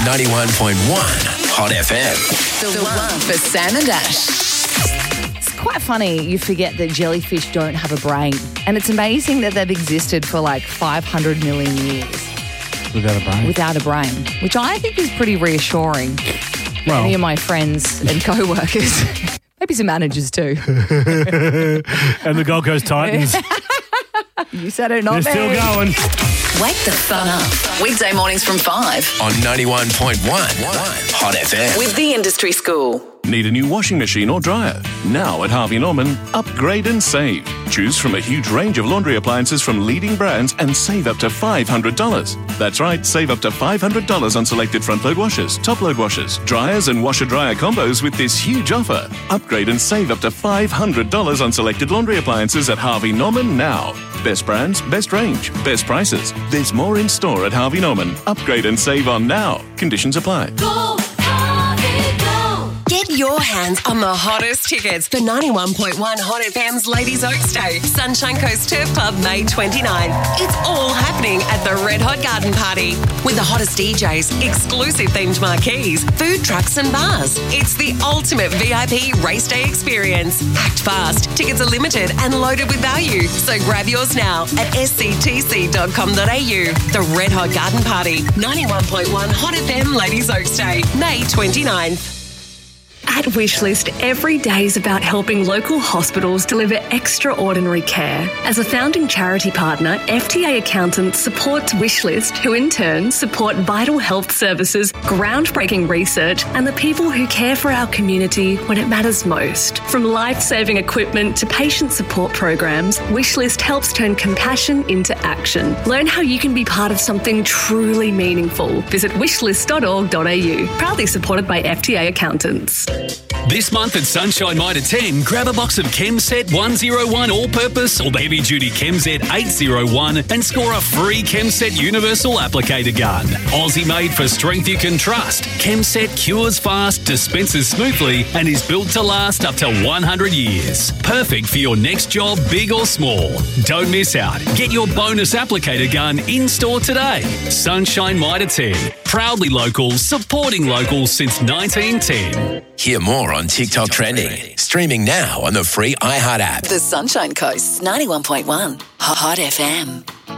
91.1 Hot FM. The one for Sam and Ash. It's quite funny you forget that jellyfish don't have a brain. And it's amazing that they've existed for like 500 million years. Without a brain? Without a brain, which I think is pretty reassuring. Well, Many of my friends and co-workers, maybe some managers too. and the Gold Coast Titans, You said it, not me. they're still going. Wake the fun up. Weekday mornings from 5 On 91.1 Hot FM. with the Industry School. Need a new washing machine or dryer? Now at Harvey Norman, upgrade and save. Choose from a huge range of laundry appliances from leading brands and save up to $500. That's right, save up to $500 on selected front-load washers, top-load washers, dryers and washer-dryer combos with this huge offer. Upgrade and save up to $500 on selected laundry appliances at Harvey Norman now. Best brands, best range, best prices. There's more in store at Harvey Norman. Upgrade and save on now. Conditions apply. Get your hands on the hottest tickets for 91.1 Hot FM's Ladies Oaks Day, Sunshine Coast Turf Club, May 29. It's all happening at the Red Hot Garden Party with the hottest DJs, exclusive themed marquees, food trucks and bars. It's the ultimate VIP race day experience. Act fast. Tickets are limited and loaded with value. So grab yours now at sctc.com.au. The Red Hot Garden Party, 91.1 Hot FM Ladies Oaks Day, May 29th. At Wishlist, every day is about helping local hospitals deliver extraordinary care. As a founding charity partner, FTA Accountants supports Wishlist, who in turn support vital health services, groundbreaking research, and the people who care for our community when it matters most. From life-saving equipment to patient support programs, Wishlist helps turn compassion into action. Learn how you can be part of something truly meaningful. Visit wishlist.org.au. Proudly supported by FTA Accountants. This month at Sunshine Mitre 10, grab a box of ChemSet 101 All-Purpose or Heavy Duty ChemSet 801 and score a free ChemSet Universal Applicator Gun. Aussie made for strength you can trust. ChemSet cures fast, dispenses smoothly and is built to last up to 100 years. Perfect for your next job, big or small. Don't miss out. Get your bonus applicator gun in-store today. Sunshine Mitre 10. Proudly local, supporting locals since 1910. Hear more on TikTok Trending. Streaming now on the free iHeart app. The Sunshine Coast, 91.1 Hot FM.